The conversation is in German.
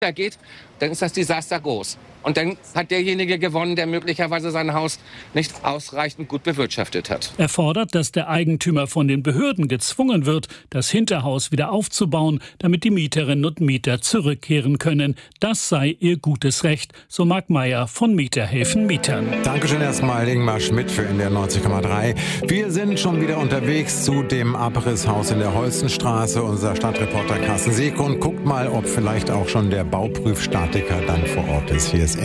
geht, dann ist das Desaster groß. Und dann hat derjenige gewonnen, der möglicherweise sein Haus nicht ausreichend gut bewirtschaftet hat. Er fordert, dass der Eigentümer von den Behörden gezwungen wird, das Hinterhaus wieder aufzubauen, damit die Mieterinnen und Mieter zurückkehren können. Das sei ihr gutes Recht, so Marc Meyer von Mieterhilfen Mietern. Dankeschön erstmal Ingmar Schmidt für NDR 90,3. Wir sind schon wieder unterwegs zu dem Abrisshaus in der Holstenstraße. Unser Stadtreporter Carsten Seekund guckt mal, ob vielleicht auch schon der Bauprüfstatiker dann vor Ort ist. Hier ist